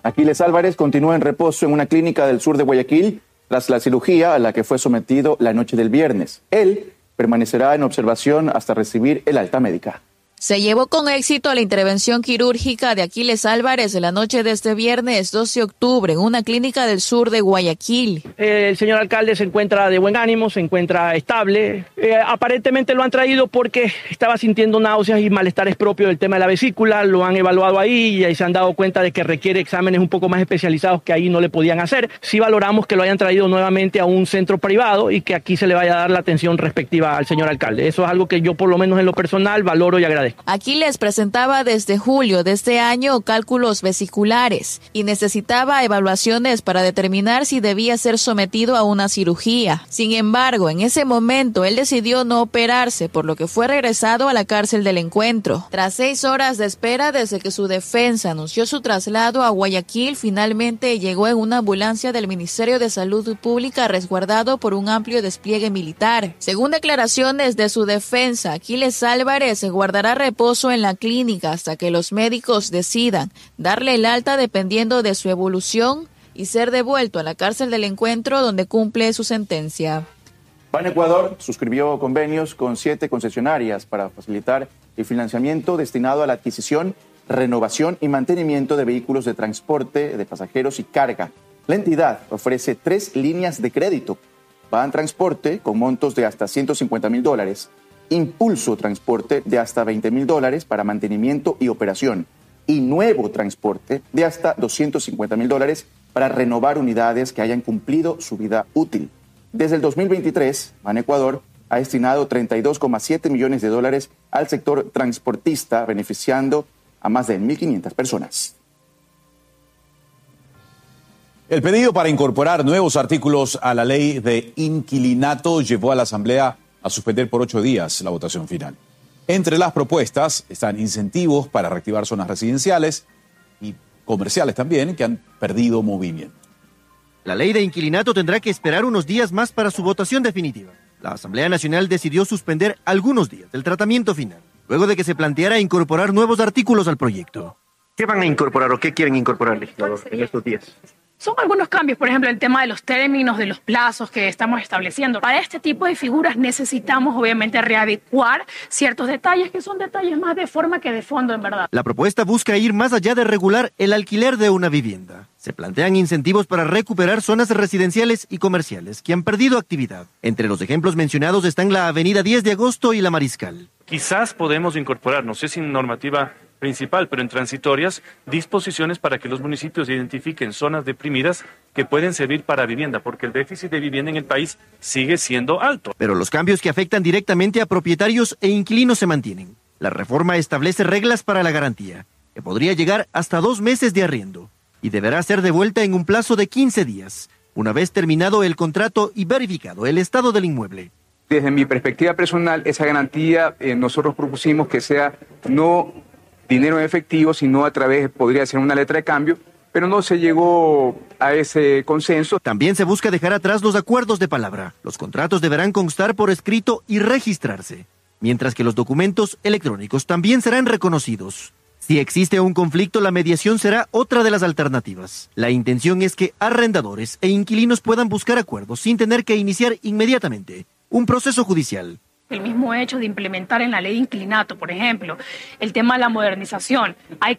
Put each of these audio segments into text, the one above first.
Aquiles Álvarez continúa en reposo en una clínica del sur de Guayaquil tras la cirugía a la que fue sometido la noche del viernes. Él permanecerá en observación hasta recibir el alta médica. Se llevó con éxito la intervención quirúrgica de Aquiles Álvarez en la noche de este viernes 12 de octubre en una clínica del sur de Guayaquil. El señor alcalde se encuentra de buen ánimo, se encuentra estable. Aparentemente lo han traído porque estaba sintiendo náuseas y malestares propios del tema de la vesícula. Lo han evaluado ahí y ahí se han dado cuenta de que requiere exámenes un poco más especializados que ahí no le podían hacer. Sí valoramos que lo hayan traído nuevamente a un centro privado y que aquí se le vaya a dar la atención respectiva al señor alcalde. Eso es algo que yo por lo menos en lo personal valoro y agradezco. Aquiles presentaba desde julio de este año cálculos vesiculares y necesitaba evaluaciones para determinar si debía ser sometido a una cirugía. Sin embargo, en ese momento él decidió no operarse, por lo que fue regresado a la cárcel del Encuentro. Tras 6 horas de espera desde que su defensa anunció su traslado a Guayaquil, finalmente llegó en una ambulancia del Ministerio de Salud Pública resguardado por un amplio despliegue militar. Según declaraciones de su defensa, Aquiles Álvarez se guardará reposo en la clínica hasta que los médicos decidan darle el alta dependiendo de su evolución y ser devuelto a la cárcel del Encuentro donde cumple su sentencia. Banecuador suscribió convenios con 7 concesionarias para facilitar el financiamiento destinado a la adquisición, renovación y mantenimiento de vehículos de transporte de pasajeros y carga. La entidad ofrece 3 líneas de crédito. Ban Transporte con montos de hasta $150,000, Impulso Transporte de hasta $20,000 para mantenimiento y operación y Nuevo Transporte de hasta $250,000 para renovar unidades que hayan cumplido su vida útil. Desde el 2023, Banecuador ha destinado $32,7 millones al sector transportista, beneficiando a más de 1.500 personas. El pedido para incorporar nuevos artículos a la ley de inquilinato llevó a la Asamblea a suspender por 8 días la votación final. Entre las propuestas están incentivos para reactivar zonas residenciales y comerciales también que han perdido movimiento. La ley de inquilinato tendrá que esperar unos días más para su votación definitiva. La Asamblea Nacional decidió suspender algunos días del tratamiento final, luego de que se planteara incorporar nuevos artículos al proyecto. ¿Qué van a incorporar o qué quieren incorporar, legislador, en estos días? Son algunos cambios, por ejemplo, el tema de los términos, de los plazos que estamos estableciendo. Para este tipo de figuras necesitamos, obviamente, readecuar ciertos detalles que son detalles más de forma que de fondo, en verdad. La propuesta busca ir más allá de regular el alquiler de una vivienda. Se plantean incentivos para recuperar zonas residenciales y comerciales que han perdido actividad. Entre los ejemplos mencionados están la Avenida 10 de Agosto y la Mariscal. Quizás podemos incorporar, no sé si en normativa principal, pero en transitorias, disposiciones para que los municipios identifiquen zonas deprimidas que pueden servir para vivienda, porque el déficit de vivienda en el país sigue siendo alto. Pero los cambios que afectan directamente a propietarios e inquilinos se mantienen. La reforma establece reglas para la garantía, que podría llegar hasta 2 meses de arriendo, y deberá ser devuelta en un plazo de 15 días, una vez terminado el contrato y verificado el estado del inmueble. Desde mi perspectiva personal, esa garantía nosotros propusimos que sea no dinero en efectivo, sino a través, podría ser una letra de cambio, pero no se llegó a ese consenso. También se busca dejar atrás los acuerdos de palabra. Los contratos deberán constar por escrito y registrarse, mientras que los documentos electrónicos también serán reconocidos. Si existe un conflicto, la mediación será otra de las alternativas. La intención es que arrendadores e inquilinos puedan buscar acuerdos sin tener que iniciar inmediatamente un proceso judicial. El mismo hecho de implementar en la ley de inquilinato, por ejemplo, el tema de la modernización,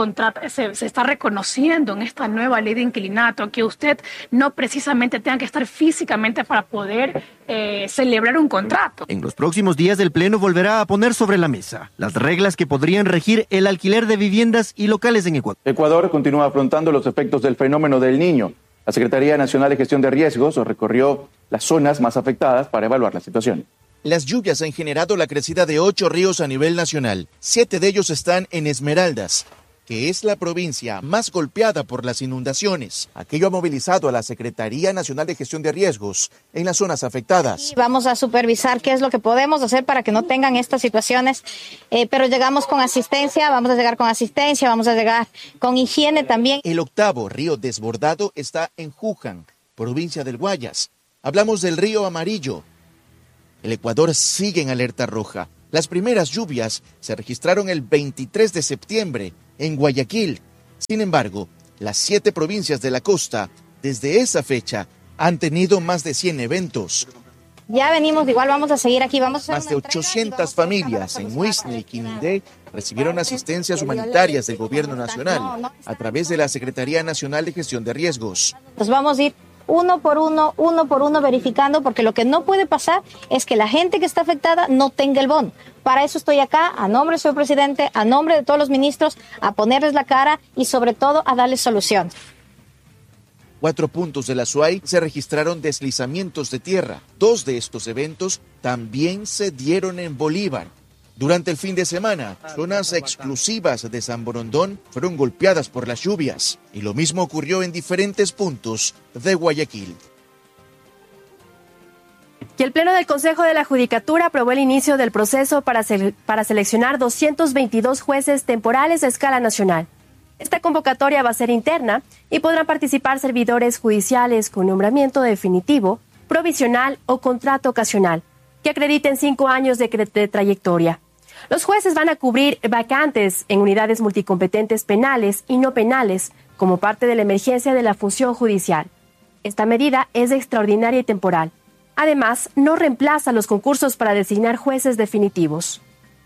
se está reconociendo en esta nueva ley de inquilinato que usted no precisamente tenga que estar físicamente para poder celebrar un contrato. En los próximos días el Pleno volverá a poner sobre la mesa las reglas que podrían regir el alquiler de viviendas y locales en Ecuador. Ecuador continúa afrontando los efectos del fenómeno del Niño. La Secretaría Nacional de Gestión de Riesgos recorrió las zonas más afectadas para evaluar la situación. Las lluvias han generado la crecida de 8 ríos a nivel nacional. 7 de ellos están en Esmeraldas, que es la provincia más golpeada por las inundaciones. Aquello ha movilizado a la Secretaría Nacional de Gestión de Riesgos en las zonas afectadas. Vamos a supervisar qué es lo que podemos hacer para que no tengan estas situaciones, pero llegamos con asistencia, vamos a llegar con asistencia, vamos a llegar con higiene también. El 8º río desbordado está en Juján, provincia del Guayas. Hablamos del río Amarillo. El Ecuador sigue en alerta roja. Las primeras lluvias se registraron el 23 de septiembre en Guayaquil. Sin embargo, Las 7 provincias de la costa, desde esa fecha, han tenido más de 100 eventos. Ya venimos, igual vamos a seguir aquí. Vamos a Más de 800 familias en Huizne y Quinindé recibieron asistencias humanitarias del gobierno nacional a través de la Secretaría Nacional de Gestión de Riesgos. Nos vamos a ir uno por uno verificando, porque lo que no puede pasar es que la gente que está afectada no tenga el bono. Para eso estoy acá, a nombre del señor presidente, a nombre de todos los ministros, a ponerles la cara y sobre todo a darles solución. 4 puntos de la SUAY se registraron deslizamientos de tierra. 2 de estos eventos también se dieron en Bolívar. Durante el fin de semana, zonas exclusivas de San Borondón fueron golpeadas por las lluvias, y lo mismo ocurrió en diferentes puntos de Guayaquil. Y el Pleno del Consejo de la Judicatura aprobó el inicio del proceso para seleccionar 222 jueces temporales a escala nacional. Esta convocatoria va a ser interna y podrán participar servidores judiciales con nombramiento definitivo, provisional o contrato ocasional, que acrediten 5 años de trayectoria. Los jueces van a cubrir vacantes en unidades multicompetentes penales y no penales como parte de la emergencia de la función judicial. Esta medida es extraordinaria y temporal. Además, no reemplaza los concursos para designar jueces definitivos.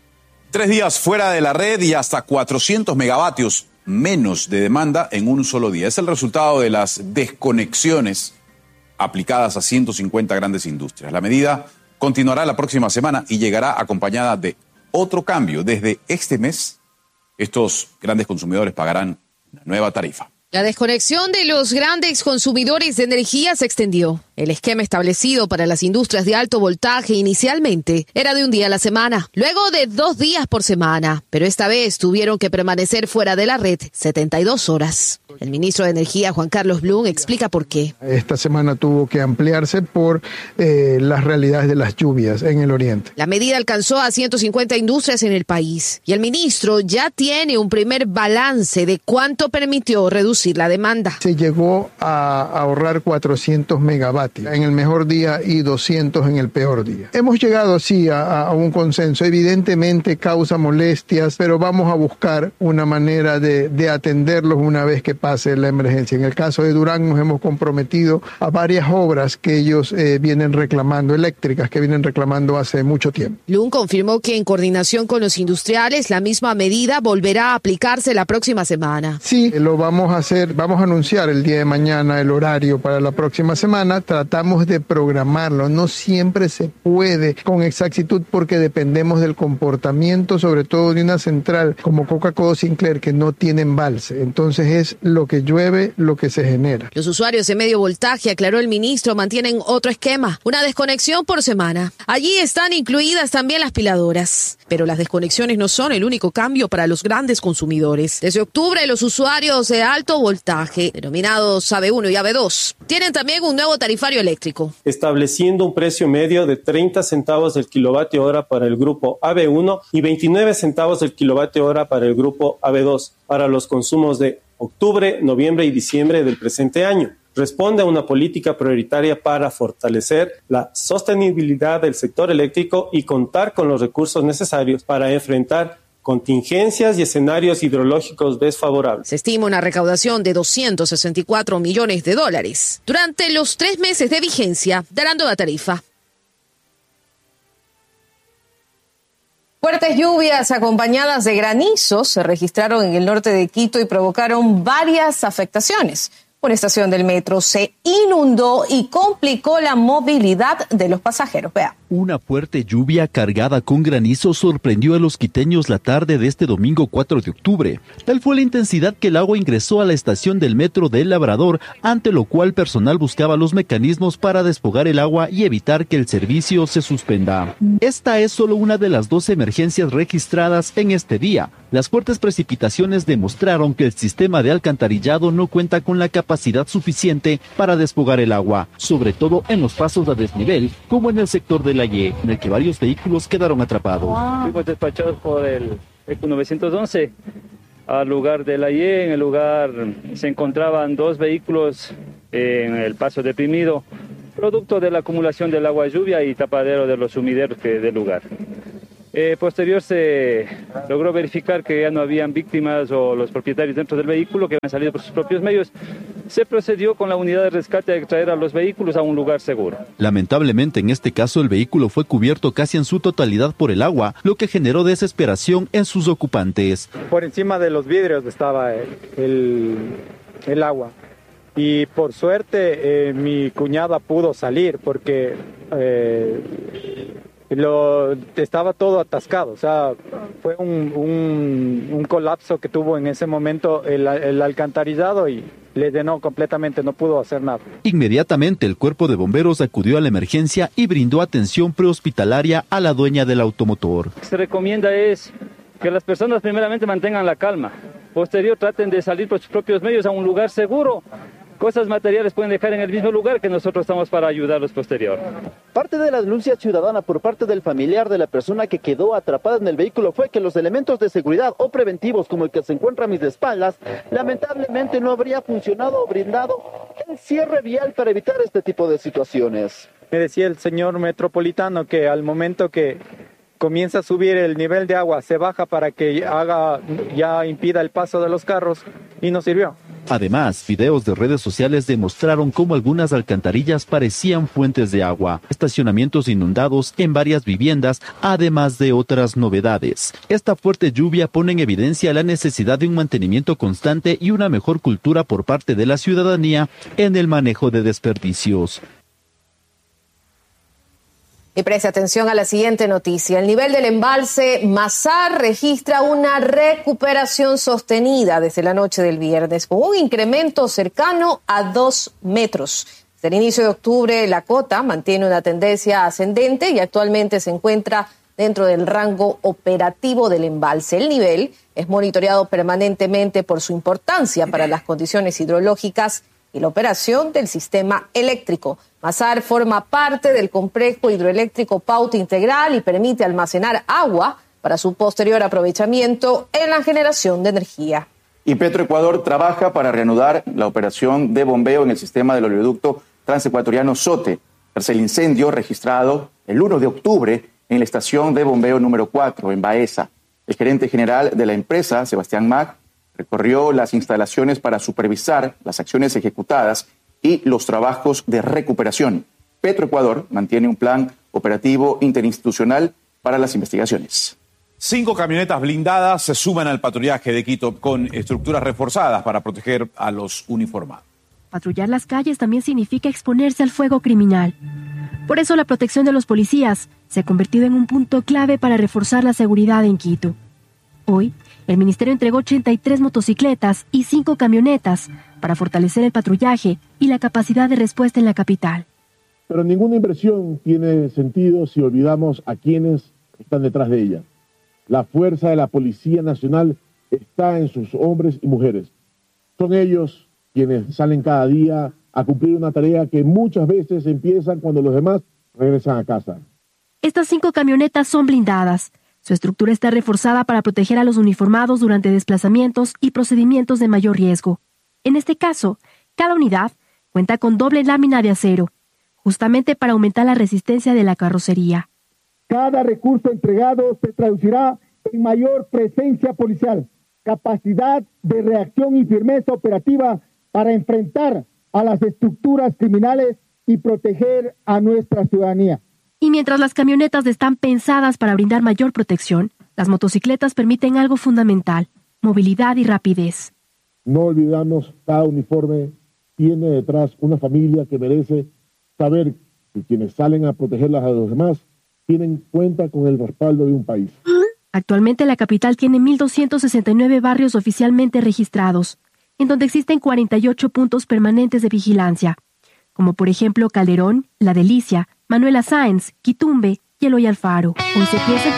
3 días fuera de la red y hasta 400 megavatios menos de demanda en un solo día. Es el resultado de las desconexiones aplicadas a 150 grandes industrias. La medida continuará la próxima semana y llegará acompañada de otro cambio. Desde este mes, estos grandes consumidores pagarán una nueva tarifa. La desconexión de los grandes consumidores de energía se extendió. El esquema establecido para las industrias de alto voltaje inicialmente era de un día a la semana, luego de 2 días por semana, pero esta vez tuvieron que permanecer fuera de la red 72 horas. El ministro de Energía, Juan Carlos Blum, explica por qué. Esta semana tuvo que ampliarse por las realidades de las lluvias en el oriente. La medida alcanzó a 150 industrias en el país y el ministro ya tiene un primer balance de cuánto permitió reducir la demanda. Se llegó a ahorrar 400 megavatios en el mejor día y 200 en el peor día. Hemos llegado sí a un consenso. Evidentemente causa molestias, pero vamos a buscar una manera de atenderlos una vez que pase la emergencia. En el caso de Durán nos hemos comprometido a varias obras que ellos vienen reclamando, eléctricas que vienen reclamando hace mucho tiempo. Lun confirmó que en coordinación con los industriales la misma medida volverá a aplicarse la próxima semana. Sí, lo vamos a hacer, vamos a anunciar el día de mañana el horario para la próxima semana. Tratamos de programarlo, no siempre se puede con exactitud porque dependemos del comportamiento, sobre todo de una central como Coca-Cola Sinclair que no tiene embalse. Entonces es lo que llueve, lo que se genera. Los usuarios de medio voltaje, aclaró el ministro, mantienen otro esquema, una desconexión por semana. Allí están incluidas también las piladoras. Pero las desconexiones no son el único cambio para los grandes consumidores. Desde octubre, los usuarios de alto voltaje, denominados AB1 y AB2, tienen también un nuevo tarifario eléctrico. Estableciendo un precio medio de 30 centavos del kilovatio hora para el grupo AB1 y 29 centavos del kilovatio hora para el grupo AB2 para los consumos de octubre, noviembre y diciembre del presente año. Responde a una política prioritaria para fortalecer la sostenibilidad del sector eléctrico y contar con los recursos necesarios para enfrentar contingencias y escenarios hidrológicos desfavorables. Se estima una recaudación de $264 millones durante los 3 meses de vigencia de la nueva tarifa. Fuertes lluvias acompañadas de granizos se registraron en el norte de Quito y provocaron varias afectaciones. Una estación del metro se inundó y complicó la movilidad de los pasajeros. Vea. Una fuerte lluvia cargada con granizo sorprendió a los quiteños la tarde de este domingo 4 de octubre. Tal fue la intensidad que el agua ingresó a la estación del metro de El Labrador, ante lo cual personal buscaba los mecanismos para desfogar el agua y evitar que el servicio se suspenda. Esta es solo una de las 12 emergencias registradas en este día. Las fuertes precipitaciones demostraron que el sistema de alcantarillado no cuenta con la capacidad suficiente para desfogar el agua, sobre todo en los pasos a desnivel, como en el sector de la Y, en el que varios vehículos quedaron atrapados. Fuimos despachados por el ECO 911 al lugar de la Y. En el lugar se encontraban 2 vehículos en el paso deprimido, producto de la acumulación del agua lluvia y tapadero de los sumideros del lugar. Posterior se logró verificar que ya no habían víctimas o los propietarios dentro del vehículo que habían salido por sus propios medios. Se procedió con la unidad de rescate a extraer a los vehículos a un lugar seguro. Lamentablemente, en este caso, el vehículo fue cubierto casi en su totalidad por el agua, lo que generó desesperación en sus ocupantes. Por encima de los vidrios estaba el agua. Y por suerte mi cuñada pudo salir porque estaba todo atascado. O sea, fue un colapso que tuvo en ese momento el alcantarillado y le llenó completamente, no pudo hacer nada. Inmediatamente el cuerpo de bomberos acudió a la emergencia y brindó atención prehospitalaria a la dueña del automotor. Lo que se recomienda es que las personas primeramente mantengan la calma. Posterior traten de salir por sus propios medios a un lugar seguro. Cosas materiales pueden dejar en el mismo lugar que nosotros estamos para ayudarlos posterior. Parte de la denuncia ciudadana por parte del familiar de la persona que quedó atrapada en el vehículo fue que los elementos de seguridad o preventivos como el que se encuentra a mis espaldas lamentablemente no habría funcionado o brindado el cierre vial para evitar este tipo de situaciones. Me decía el señor metropolitano que al momento que comienza a subir el nivel de agua se baja para que ya impida el paso de los carros y no sirvió. Además, videos de redes sociales demostraron cómo algunas alcantarillas parecían fuentes de agua, estacionamientos inundados en varias viviendas, además de otras novedades. Esta fuerte lluvia pone en evidencia la necesidad de un mantenimiento constante y una mejor cultura por parte de la ciudadanía en el manejo de desperdicios. Y preste atención a la siguiente noticia. El nivel del embalse Mazar registra una recuperación sostenida desde la noche del viernes, con un incremento cercano a 2 metros. Desde el inicio de octubre, la cota mantiene una tendencia ascendente y actualmente se encuentra dentro del rango operativo del embalse. El nivel es monitoreado permanentemente por su importancia para las condiciones hidrológicas y la operación del sistema eléctrico. Mazar forma parte del complejo hidroeléctrico Pauta Integral y permite almacenar agua para su posterior aprovechamiento en la generación de energía. Y Petroecuador trabaja para reanudar la operación de bombeo en el sistema del oleoducto transecuatoriano Sote, tras el incendio registrado el 1 de octubre en la estación de bombeo número 4 en Baeza. El gerente general de la empresa, Sebastián Mag, recorrió las instalaciones para supervisar las acciones ejecutadas y los trabajos de recuperación. Petroecuador mantiene un plan operativo interinstitucional para las investigaciones. 5 camionetas blindadas se suman al patrullaje de Quito con estructuras reforzadas para proteger a los uniformados. Patrullar las calles también significa exponerse al fuego criminal. Por eso la protección de los policías se ha convertido en un punto clave para reforzar la seguridad en Quito. Hoy, el Ministerio entregó 83 motocicletas y 5 camionetas para fortalecer el patrullaje y la capacidad de respuesta en la capital. Pero ninguna inversión tiene sentido si olvidamos a quienes están detrás de ella. La fuerza de la Policía Nacional está en sus hombres y mujeres. Son ellos quienes salen cada día a cumplir una tarea que muchas veces empiezan cuando los demás regresan a casa. Estas 5 camionetas son blindadas. Su estructura está reforzada para proteger a los uniformados durante desplazamientos y procedimientos de mayor riesgo. En este caso, cada unidad cuenta con doble lámina de acero, justamente para aumentar la resistencia de la carrocería. Cada recurso entregado se traducirá en mayor presencia policial, capacidad de reacción y firmeza operativa para enfrentar a las estructuras criminales y proteger a nuestra ciudadanía. Y mientras las camionetas están pensadas para brindar mayor protección, las motocicletas permiten algo fundamental: movilidad y rapidez. No olvidamos, cada uniforme tiene detrás una familia que merece saber que quienes salen a protegerlas a los demás tienen cuenta con el respaldo de un país. Actualmente la capital tiene 1.269 barrios oficialmente registrados, en donde existen 48 puntos permanentes de vigilancia, como por ejemplo Calderón, La Delicia, Manuela Sáenz, Quitumbe y Eloy Alfaro. Hoy se piensa